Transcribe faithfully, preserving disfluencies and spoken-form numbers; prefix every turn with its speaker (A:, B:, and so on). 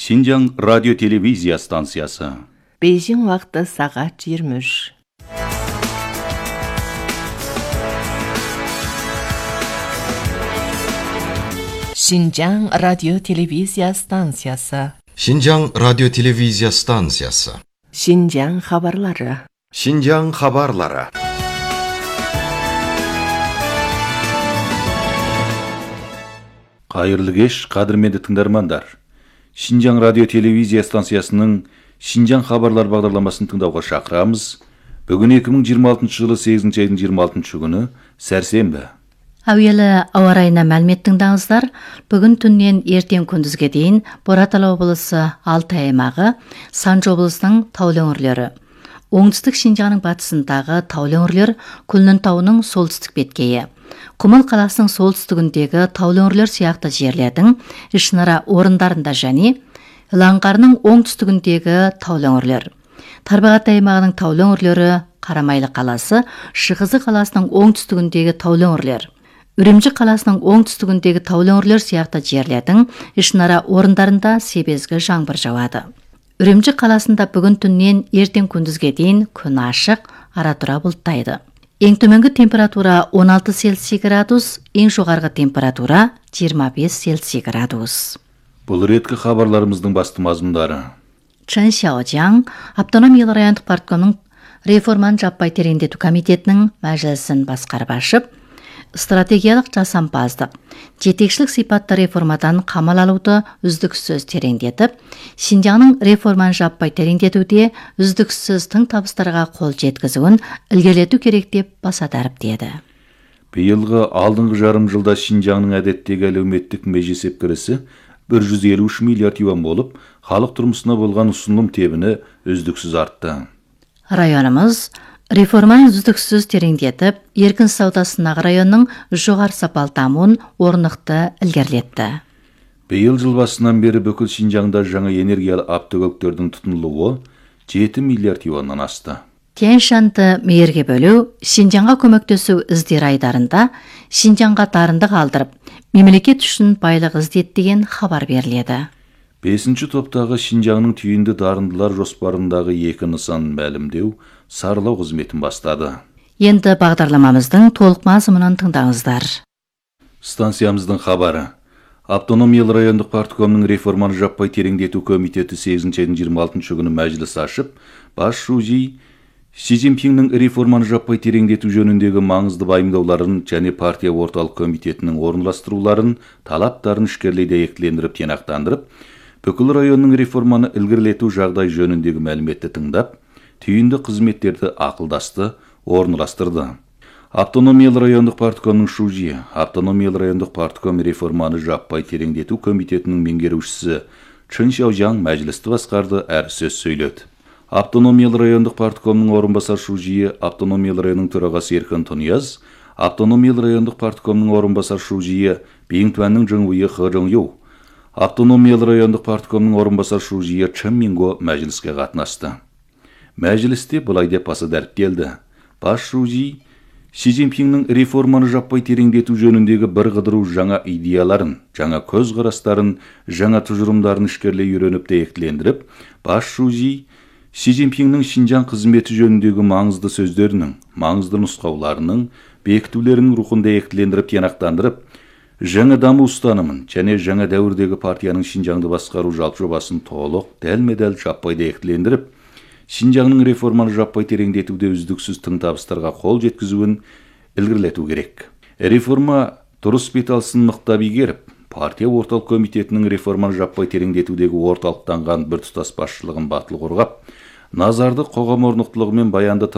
A: Шинжаң радио-телевизия станциясы.
B: Бейжің уақыты сағат жиырма үш. Шинжаң радио-телевизия станциясы.
C: Шинжаң радио-телевизия станциясы.
B: Шинжаң хабарлары.
C: Шинжаң хабарлары.
A: Қайырлы кеш, қадірменді тыңдармандар. Шинжаң радио-телевизия станциясының Шинжаң хабарлар бағдарламасын тыңдауға шақырамыз. Бүгін екі мың жиырма алтыншы жылы сегізінші айдың жиырма алтыншы күні, сәрсенбі.
D: Әуелі ауа райына мәлімет тыңдаңыздар. Бүгін түннен ертең күндізге дейін Боратал облысы Алтай аймағы, Санжы облысының таулы өңірлері, оңтүстік Шинжаңның батысындағы таулы өңірлер, Күлнін тауының солтүстік беткейі, Құмыл қаласының солтүстігіндегі таулы өңірлер сияқты жерлердің ішінара орындарында және Лаңғарының оңтүстігіндегі таулы өңірлер, Тарбағатай аймағының таулы өңірлері, Қарамайлы қаласы, Шығызы қаласының оңтүстігіндегі таулы өңірлер, Үрімжі қаласының оңтүстігіндегі таулы өңірлер сияқты жерлердің ішінара орындарында себезгі жаңбыр жауады. Үрімжі қаласында бүгін түннен ертең күндізге дейін күн ашық, ара-тұра бұлттайды. Ең төменгі температура он алты Цельсий градус, ең жоғарғы температура жиырма бес Цельсий градус.
A: Бұл реткі хабарларымыздың басты мазмұндары.
D: Чэн Сяожаң автономиялы райондық парткомның реформаны жаппай тереңдету комитетінің мәжілісін басқарып ашып, стратегиялық жасампаздық, жетекшілік сипатты реформадан қамал алуды үздіксіз тереңдетіп, Шинжаңның реформаны жаппай тереңдетуде үздіксіз тың табыстарға қол жеткізуін ілгерілету керек деп баса дәріптеді.
A: Биылғы алдыңғы жарым жылда Шинжаңның әдеттегі әлеуметтік межесеп кірісі бір жүз елу үш миллиард юан болып, халық тұрмысына болған ұсыным тебіні үздіксіз артты.
D: Районымыз реформаны үздіксіз тереңдетіп, еркін саудасындағы районның жоғары сапалы дамуын орнықты ілгерілетті.
A: Биыл жыл басынан бері бүкіл Шинжаңда жаңа энергиялы автокөліктердің тұтынылуы жеті миллиард юаннан асты.
D: Тянь-Шаньды мейірге бөлу, Шинжаңға көмектесу іздер айдарында Шинжаңға дарындық алдырып, мемлекет үшін байлық іздет деген хабар беріледі.
A: Бесінші топтағы Шинжаңның түйінді дарындылар жоспарындағы екі нысан мәлімдеу, саралау қызметін бастады.
D: Енді бағдарламамыздың толық мазмұнын тыңдаңыздар.
A: Станциямыздың хабары. Автономиялы райондық парткомның реформаны жаппай тереңдету комитеті сегізінші айдың жиырма алтыншы күні мәжіліс ашып, бас шужи Си Цзиньпиннің реформаны жаппай тереңдету жөніндегі маңызды байымдауларын және партия орталық комитетінің орынластыруларын, талаптарын ішкерлей дәйектілендіріп тиянақтандырып, бүкіл районның реформаны ілгерілету жағдай жөніндегі мәліметті тыңдап, түйінді қызметтерді ақылдасты, орынластырды. Автономиялы райондық парткомның шужи, Автономиялы райондық партком реформаны жаппай тереңдету комитетінің меңгерушісі Чэн Сяожаң мәжілісті басқарды, әрі сөз сөйледі. Автономиялы райондық парткомның орынбасар шужиі, Автономиялы районның төрағасы Еркін Тонияз, Автономиялы райондық парткомның орынбасар шужиі Бейңтуанның Жыңуйы Хы Жыңю, Автономиялы райондық парткомның орынбасар шужиі Чэн Минго мәжіліске қатынасты. Мәжілісте былай деп баса дәріптелді. Бас шужи Си Цзиньпиннің реформаны жаппай тереңдету жөніндегі бір қыдыру жаңа идеяларын, жаңа көзқарастарын, жаңа тұжырымдарын ішкерлей үйреніп дәйектілендіріп, бас шужи Си Цзиньпиннің Шинжаң қызметі жөніндегі маңызды сөздерінің, маңызды нұсқауларының, бекітулерінің рухын дәйектілендіріп тиянақтандырып, жаңа даму ұстанымын және жаңа дәуірдегі партияның Шинжаңды басқару жалпы жобасын толық, дәлме-дәл жаппай дәйектілендіріп, Шинжаңның реформаны жаппай тереңдетуде үздіксіз тың табыстарға қол жеткізуін ілгерілету керек. Реформа дұрыс бет алсын мықтап игеріп, партия орталық комитетінің реформаны жаппай тереңдетудегі орталықтанған бір тұтас басшылығын батыл қорғап, назарды қоғам орнықтылығы мен баянды